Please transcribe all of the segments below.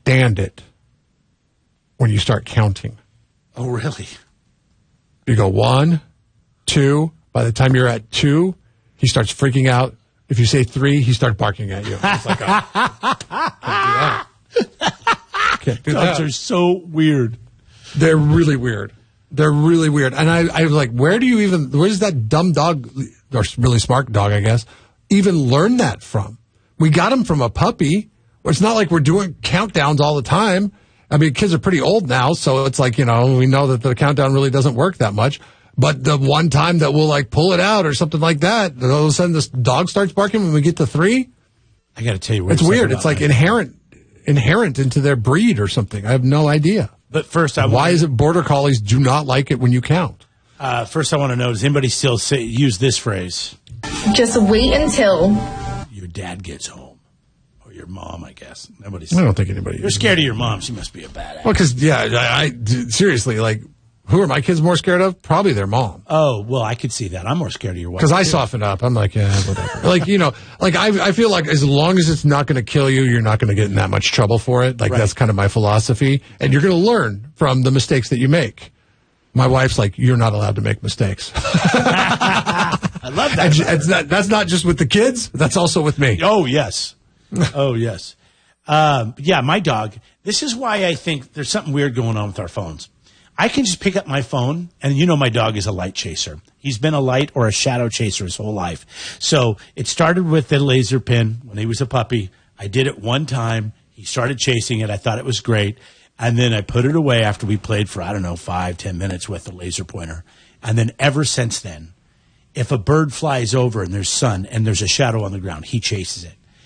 stand it when you start counting. Oh, really? You go 1, 2. By the time you're at 2, he starts freaking out. If you say 3, he starts barking at you. It's like, can't do that. Can't do Dogs that. are so weird. They're really weird. They're really weird. And I was like, where's that dumb dog, or really smart dog, I guess, even learn that from? We got him from a puppy. It's not like we're doing countdowns all the time. I mean, kids are pretty old now, so it's like, we know that the countdown really doesn't work that much. But the one time that we'll like pull it out or something like that, all of a sudden this dog starts barking when we get to 3. I got to tell you, it's weird. It's like inherent into their breed or something. I have no idea. But first, why is it border collies do not like it when you count? First, I want to know: does anybody still use this phrase? Just wait until your dad gets home, or your mom, I guess. I don't think anybody. You're scared of your mom. She must be a badass. Well, because I seriously, like, who are my kids more scared of? Probably their mom. Oh, well, I could see that. I'm more scared of your wife. Because I soften up. I'm like, yeah, whatever. Like, I feel like as long as it's not going to kill you, you're not going to get in that much trouble for it. Like, That's kind of my philosophy. And you're going to learn from the mistakes that you make. My wife's like, you're not allowed to make mistakes. I love that. That's not just with the kids. That's also with me. Oh, yes. Oh, yes. Yeah, my dog. This is why I think there's something weird going on with our phones. I can just pick up my phone, and my dog is a light chaser. He's been a light or a shadow chaser his whole life. So it started with the laser pin when he was a puppy. I did it one time. He started chasing it. I thought it was great. And then I put it away after we played for, 5-10 minutes with the laser pointer. And then ever since then, if a bird flies over and there's sun and there's a shadow on the ground, he chases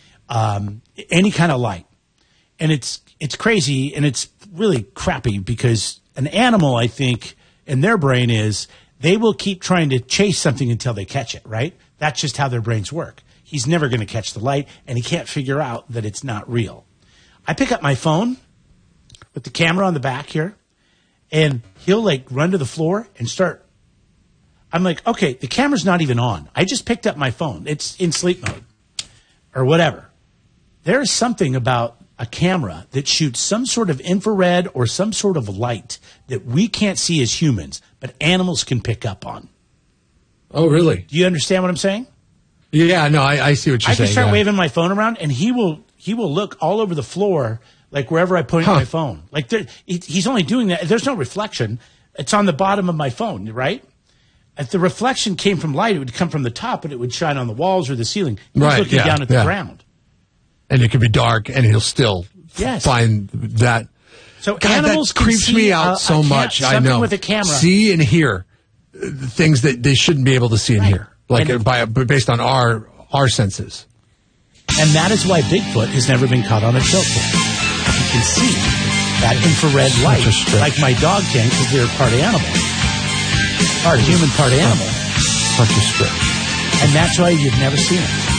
it. Any kind of light. And it's crazy, and it's really crappy because an animal, I think, in their brain is they will keep trying to chase something until they catch it, right? That's just how their brains work. He's never going to catch the light, and he can't figure out that it's not real. I pick up my phone with the camera on the back here, and he'll run to the floor and start. I'm like, okay, the camera's not even on. I just picked up my phone. It's in sleep mode or whatever. There is something about a camera that shoots some sort of infrared or some sort of light that we can't see as humans, but animals can pick up on. Oh, really? Do you understand what I'm saying? Yeah, no, I see what you're saying. I can start waving my phone around, and he will look all over the floor, like wherever I point my phone. Like he's only doing that. There's no reflection. It's on the bottom of my phone, right? If the reflection came from light, it would come from the top, and it would shine on the walls or the ceiling. He's looking down at the ground. And it could be dark, and he'll still find that. So God, animals that creeps me out so much. I know. With a camera. See and hear things that they shouldn't be able to see and hear, based on our senses. And that is why Bigfoot has never been caught on a tilt cam. You can see that infrared light, like my dog can, because they're part animal, part human, part animal. Such a stretch. And that's why you've never seen it.